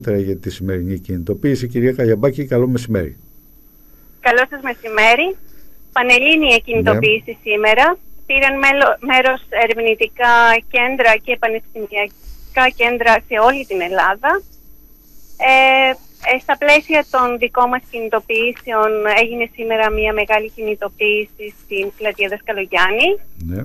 Για τη σημερινή κινητοποίηση. Κυρία Καγιαμπάκη, καλό μεσημέρι. Καλό σας μεσημέρι. Πανελλήνια κινητοποίηση σήμερα. Πήραν μέρος ερευνητικά κέντρα και πανεπιστημιακά κέντρα σε όλη την Ελλάδα. Στα πλαίσια των δικών μας κινητοποιήσεων έγινε σήμερα μια μεγάλη κινητοποίηση στην πλατεία Δασκαλογιάννη. Ναι.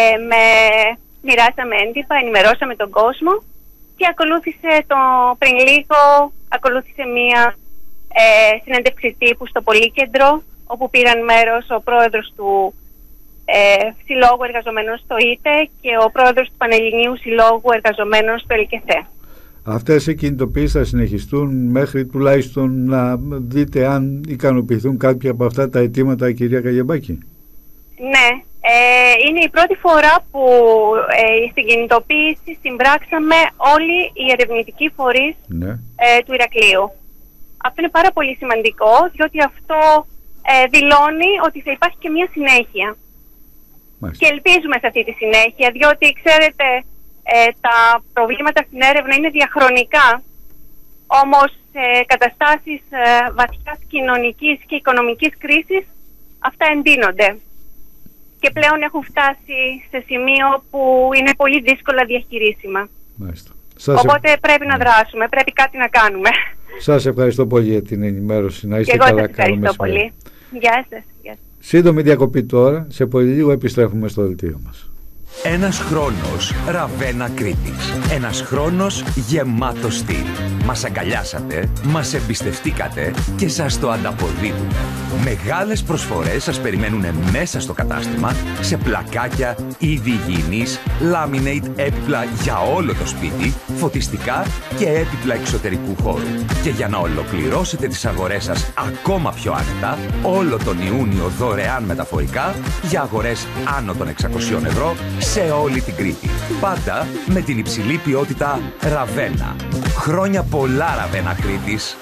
Μοιράσαμε έντυπα, ενημερώσαμε τον κόσμο. Και πριν λίγο ακολούθησε μία συνέντευξη τύπου στο Πολύκεντρο, όπου πήραν μέρος ο πρόεδρος του Συλλόγου Εργαζομένων στο ΙΤΕ και ο πρόεδρος του Πανελληνίου Συλλόγου Εργαζομένων στο ΕΛΚΕΘΕ. Αυτές οι κινητοποιήσεις θα συνεχιστούν μέχρι τουλάχιστον να δείτε αν ικανοποιηθούν κάποια από αυτά τα αιτήματα, κυρία Καγιαμπάκη? Ναι. Είναι η πρώτη φορά που στην κινητοποίηση συμπράξαμε όλοι οι ερευνητικοί φορείς του Ηρακλείου. Αυτό είναι πάρα πολύ σημαντικό, διότι αυτό δηλώνει ότι θα υπάρχει και μια συνέχεια. Μάλιστα. Και ελπίζουμε σε αυτή τη συνέχεια, διότι ξέρετε τα προβλήματα στην έρευνα είναι διαχρονικά, όμως καταστάσεις βαθιάς κοινωνικής και οικονομικής κρίσης αυτά εντείνονται. Και πλέον έχουν φτάσει σε σημείο που είναι πολύ δύσκολα διαχειρίσιμα. Μάλιστα. Οπότε πρέπει να δράσουμε, πρέπει κάτι να κάνουμε. Σας ευχαριστώ πολύ για την ενημέρωση. Να είστε καλά. Και εγώ σας ευχαριστώ πολύ. Γεια σας. Σύντομη διακοπή τώρα. Σε πολύ λίγο επιστρέφουμε στο δελτίο μας. Ένας χρόνος Ραβένα Κρήτης. Ένας χρόνος γεμάτος στυλ. Μας αγκαλιάσατε, μας εμπιστευτήκατε και σας το ανταποδίδουμε. Μεγάλες προσφορές σας περιμένουν μέσα στο κατάστημα σε πλακάκια, είδη υγιεινής, laminate έπιπλα για όλο το σπίτι, φωτιστικά και έπιπλα εξωτερικού χώρου. Και για να ολοκληρώσετε τις αγορές σας ακόμα πιο άνετα, όλο τον Ιούνιο δωρεάν μεταφορικά για αγορές άνω των 600 ευρώ σε όλη την Κρήτη. Πάντα με την υψηλή ποιότητα Ραβένα. Χρόνια πολλά, Ραβένα Κρήτης.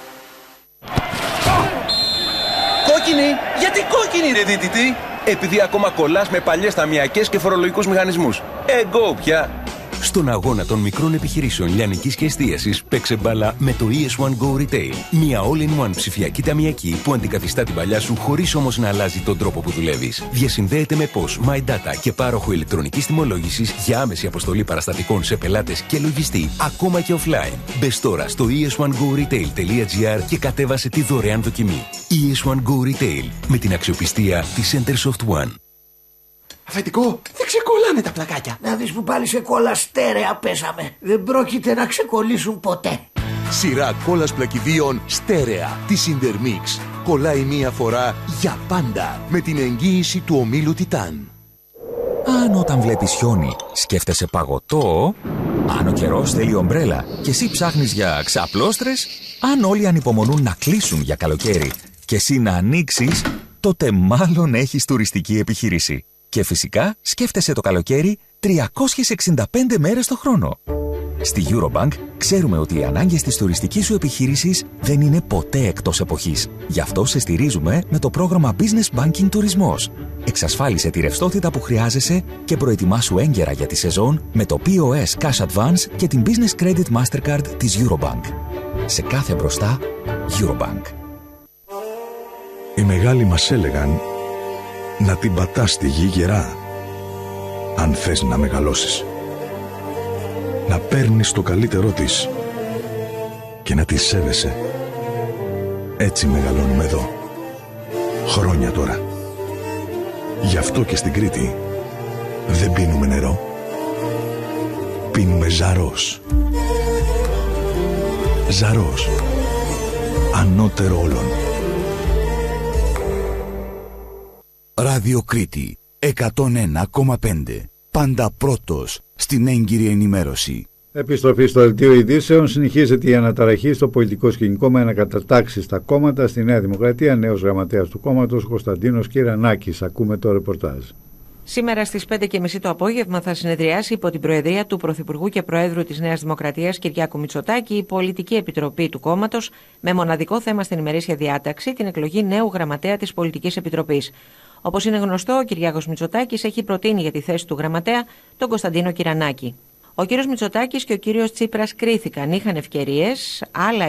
Κόκκινη! Γιατί κόκκινη, ρε δίτητη? Επειδή ακόμα κολλάς με παλιές ταμιακές και φορολογικούς μηχανισμούς. Εγώ πια. Στον αγώνα των μικρών επιχειρήσεων λιανικής και εστίασης, παίξε μπάλα με το ES1 Go Retail. Μια all-in-one ψηφιακή ταμιακή που αντικαθιστά την παλιά σου χωρίς όμως να αλλάζει τον τρόπο που δουλεύεις. Διασυνδέεται με POS, My Data και πάροχο ηλεκτρονικής τιμολόγησης για άμεση αποστολή παραστατικών σε πελάτες και λογιστή, ακόμα και offline. Μπες τώρα στο es1goretail.gr και κατέβασε τη δωρεάν δοκιμή. ES1 Go Retail, με την αξιοπιστία της Centersoft One. Αφεντικό, δεν ξεκολλάνε τα πλακάκια. Να δεις που πάλι σε κόλλα στέρεα πέσαμε. Δεν πρόκειται να ξεκολλήσουν ποτέ. Σειρά κόλλας πλακιδίων στέρεα της Intermix. Κολλάει μία φορά για πάντα με την εγγύηση του ομίλου Τιτάν. Αν όταν βλέπεις χιόνι σκέφτεσαι παγωτό, αν ο καιρός θέλει ομπρέλα και εσύ ψάχνεις για ξαπλώστρες, αν όλοι ανυπομονούν να κλείσουν για καλοκαίρι και εσύ να ανοίξεις, τότε μάλλον έχεις τουριστική επιχείρηση. Και φυσικά σκέφτεσαι το καλοκαίρι 365 μέρες το χρόνο. Στη Eurobank ξέρουμε ότι οι ανάγκες της τουριστικής σου επιχείρησης δεν είναι ποτέ εκτός εποχής. Γι' αυτό σε στηρίζουμε με το πρόγραμμα Business Banking Τουρισμός. Εξασφάλισε τη ρευστότητα που χρειάζεσαι και προετοιμάσου έγκαιρα για τη σεζόν με το POS Cash Advance και την Business Credit Mastercard της Eurobank. Σε κάθε μπροστά, Eurobank. Οι μεγάλοι μας έλεγαν να την πατάς στη γη γερά, αν θες να μεγαλώσεις. Να παίρνεις το καλύτερό της και να τη σέβεσαι. Έτσι μεγαλώνουμε εδώ. Χρόνια τώρα. Γι' αυτό και στην Κρήτη δεν πίνουμε νερό. Πίνουμε Ζαρός. Ζαρός. Ανώτερο όλων. Ράδιο Κρήτη 101,5. Πάντα πρώτος στην έγκυρη ενημέρωση. Επιστροφή στο δελτίο ειδήσεων. Συνεχίζεται η αναταραχή στο πολιτικό σκηνικό με ανακατατάξεις στα κόμματα. Στη Νέα Δημοκρατία, νέος γραμματέας του κόμματος Κωνσταντίνος Κυρανάκης. Ακούμε το ρεπορτάζ. Σήμερα στις 5:30 το απόγευμα θα συνεδριάσει υπό την προεδρία του Πρωθυπουργού και Προέδρου της Νέας Δημοκρατίας Κυριάκου Μητσοτάκη η Πολιτική Επιτροπή του κόμματος με μοναδικό θέμα στην ημερήσια διάταξη την εκλογή νέου γραμματέα της Πολιτικής Επιτροπής. Όπως είναι γνωστό, ο Κυριάκος Μητσοτάκης έχει προτείνει για τη θέση του γραμματέα τον Κωνσταντίνο Κυρανάκη. Ο κύριος Μητσοτάκης και ο κύριος Τσίπρας κρίθηκαν, είχαν ευκαιρίες, άλλα